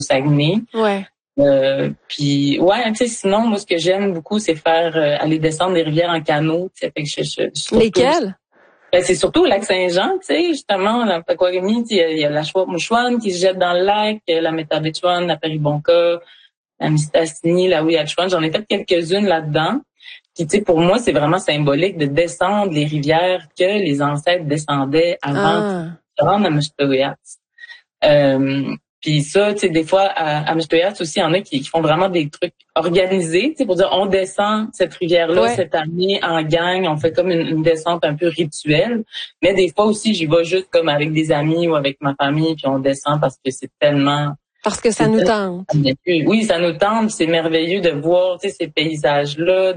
Saguenay. Ouais. Puis ouais, tu sais, sinon, moi, ce que j'aime beaucoup, c'est faire aller descendre des rivières en canot. Tu sais, fait que je Lesquelles? Ben, c'est surtout au lac Saint-Jean, tu sais, justement, la Paquagamie, il y a la Chouette-Mouchouane qui se jette dans le lac, la Métabetchouane, la Péribonka, la Mistassini, la Ouiatchouane. J'en ai fait quelques-unes là-dedans. Puis, tu sais, pour moi, c'est vraiment symbolique de descendre les rivières que les ancêtres descendaient avant de se rendre à Meshtoyats. Puis ça, tu sais, des fois, à Meshtoyats aussi, il y en a qui font vraiment des trucs organisés, tu sais, pour dire, on descend cette rivière-là cette année en gang, on fait comme une descente un peu rituelle. Mais des fois aussi, j'y vais juste comme avec des amis ou avec ma famille, puis on descend parce que c'est tellement... Parce que ça nous tente. Oui, ça nous tente, c'est merveilleux de voir, tu sais, ces paysages-là,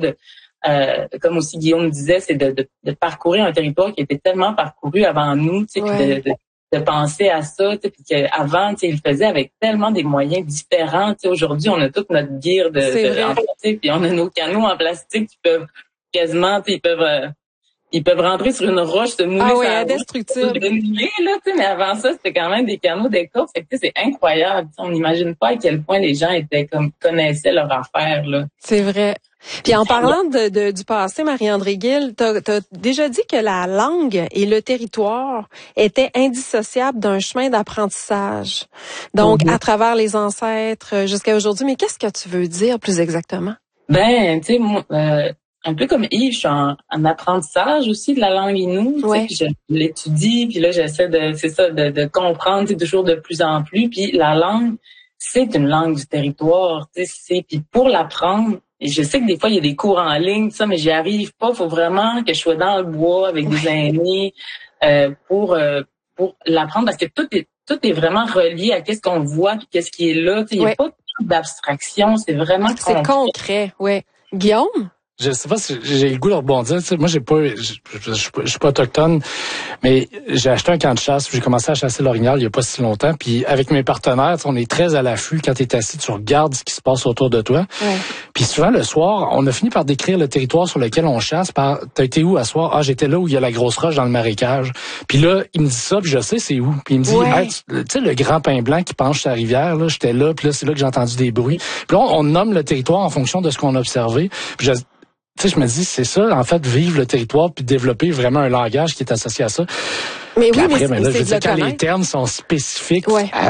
comme aussi Guillaume disait, c'est de parcourir un territoire qui était tellement parcouru avant nous, tu sais, de penser à ça, tu sais, puis qu'avant, tu sais, ils le faisaient avec tellement des moyens différents. Tu sais, aujourd'hui, on a toute notre gear puis on a nos canots en plastique qui peuvent quasiment, tu sais, ils peuvent rentrer sur une roche, se mouler sur la indestructible. Là, tu sais, mais avant ça, c'était quand même des canots d'écorce. Fait que, c'est incroyable. On n'imagine pas à quel point les gens connaissaient leur affaire, là. C'est vrai. Puis en parlant du passé, Marie-André Gill, t'as déjà dit que la langue et le territoire étaient indissociables d'un chemin d'apprentissage. Donc, à travers les ancêtres jusqu'à aujourd'hui. Mais qu'est-ce que tu veux dire plus exactement? Ben, tu sais, moi, un peu comme Yves, je suis en apprentissage aussi de la langue Innu. Ouais. Puis je l'étudie, puis là, j'essaie de comprendre toujours de plus en plus. Puis la langue, c'est une langue du territoire. Puis pour l'apprendre, et je sais que des fois, il y a des cours en ligne, ça, mais j'y arrive pas. Il faut vraiment que je sois dans le bois avec des aînés pour l'apprendre, parce que tout est vraiment relié à qu'est-ce qu'on voit puis qu'est-ce qui est là. Il n'y a pas d'abstraction, c'est vraiment concret. C'est concret, oui. Guillaume? Je sais pas si j'ai le goût de rebondir. Tu sais, moi, je suis pas autochtone, mais j'ai acheté un camp de chasse. J'ai commencé à chasser l'orignal il y a pas si longtemps. Puis avec mes partenaires, on est très à l'affût. Quand tu es assis, tu regardes ce qui se passe autour de toi. Ouais. Puis souvent, le soir, on a fini par décrire le territoire sur lequel on chasse. T'as été où à soir? Ah, j'étais là où il y a la grosse roche dans le marécage. Puis là, il me dit ça, puis je sais c'est où. Puis il me dit, hey, tu sais, le grand pin blanc qui penche sur la rivière, là, j'étais là, puis là, c'est là que j'ai entendu des bruits. Puis là, on nomme le territoire en fonction de ce qu'on a observé. Puis tu sais, je me dis, c'est ça, en fait, vivre le territoire puis développer vraiment un langage qui est associé à ça. Mais puis oui, après, mais là, je veux dire, quand connaître. les termes sont spécifiques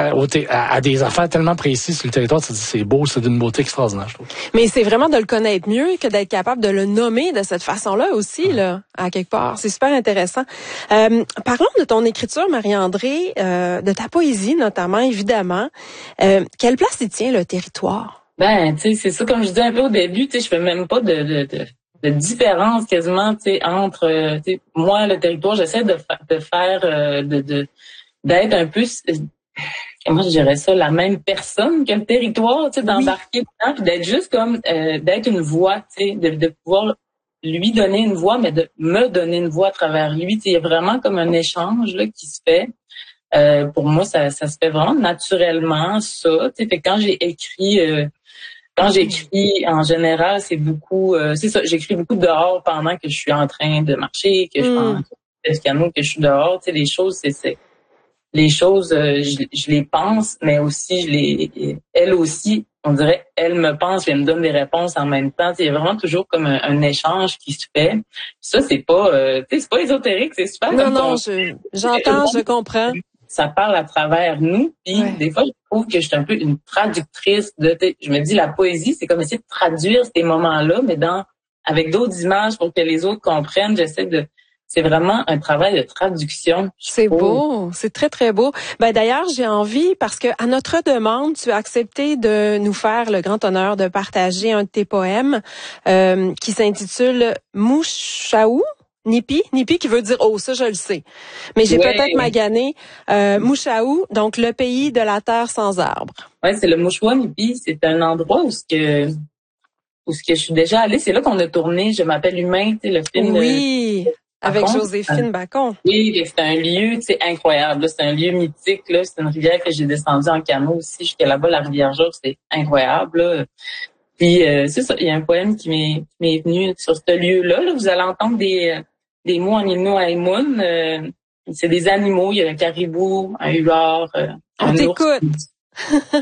à des affaires tellement précises sur le territoire, tu te dis, c'est beau, c'est d'une beauté extraordinaire, je trouve. Mais c'est vraiment de le connaître mieux que d'être capable de le nommer de cette façon-là aussi, là, à quelque part. C'est super intéressant. Parlons de ton écriture, Marie-André, de ta poésie notamment, évidemment. Quelle place y tient le territoire? Ben, tu sais, c'est ça, comme je disais un peu au début, tu sais, je fais même pas de différence quasiment, tu sais, entre, tu sais, moi, le territoire, j'essaie de faire, d'être un peu, comment je dirais ça, la même personne que le territoire, tu sais, d'embarquer dedans, puis d'être juste comme, d'être une voix, tu sais, de pouvoir lui donner une voix, mais de me donner une voix à travers lui. Tu sais, il y a vraiment comme un échange, là, qui se fait. Pour moi, ça se fait vraiment naturellement, ça. Tu sais, fait que quand j'écris, en général, c'est beaucoup, c'est ça, j'écris beaucoup dehors pendant que je suis en train de marcher, que je suis en escano, que je suis dehors. Tu sais, les choses, je les pense, mais aussi elle aussi, on dirait, elle me pense, et elle me donne des réponses en même temps. Tu sais, il y a vraiment toujours comme un échange qui se fait. Ça, c'est pas, tu sais, c'est pas ésotérique, c'est super. Non, j'entends, je comprends. Ça parle à travers nous, puis des fois, je trouve que je suis un peu une traductrice je me dis, la poésie, c'est comme essayer de traduire ces moments-là, mais avec d'autres images pour que les autres comprennent. C'est vraiment un travail de traduction. C'est beau, c'est très, très beau. Ben, d'ailleurs, j'ai envie, parce que à notre demande, tu as accepté de nous faire le grand honneur de partager un de tes poèmes, qui s'intitule Mouchaou. Nipi qui veut dire ça je le sais. Mais j'ai peut-être magané Mouchaou, donc le pays de la terre sans arbres. Ouais, c'est le Mouchoua Nipi, c'est un endroit où je suis déjà allée, c'est là qu'on a tourné Je m'appelle humain, tu sais, le film. Oui, avec Joséphine Bacon. Oui, c'est un lieu, c'est incroyable, là, c'est un lieu mythique, là, c'est une rivière que j'ai descendue en canot aussi jusqu'à là-bas, la rivière Jour, c'est incroyable, là. Puis c'est ça, il y a un poème qui m'est venu sur ce lieu-là, là, vous allez entendre des mots en Innu-Aïmoun. C'est des animaux. Il y a un caribou, un huard, on t'écoute.